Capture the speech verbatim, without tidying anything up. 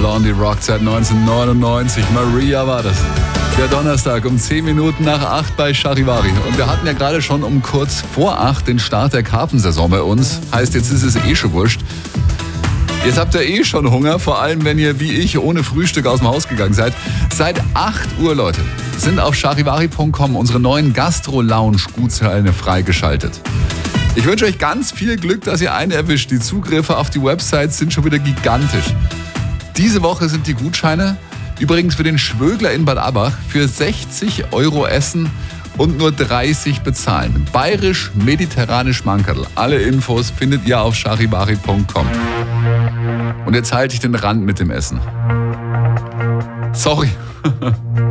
Blondie rockt seit neunzehnhundertneunundneunzig. Maria war das. Der Donnerstag um zehn Minuten nach acht bei Charivari. Und wir hatten ja gerade schon um kurz vor acht den Start der Karpfensaison bei uns. Heißt, jetzt ist es eh schon wurscht. Jetzt habt ihr eh schon Hunger, vor allem wenn ihr wie ich ohne Frühstück aus dem Haus gegangen seid. Seit acht Uhr, Leute, sind auf charivari punkt com unsere neuen Gastro-Lounge-Gutscheine freigeschaltet. Ich wünsche euch ganz viel Glück, dass ihr einen erwischt. Die Zugriffe auf die Website sind schon wieder gigantisch. Diese Woche sind die Gutscheine übrigens für den Schwögler in Bad Abbach für sechzig Euro essen und nur dreißig bezahlen. Bayerisch-mediterranisch Mankerl. Alle Infos findet ihr auf charivari punkt com. Und jetzt halte ich den Rand mit dem Essen. Sorry.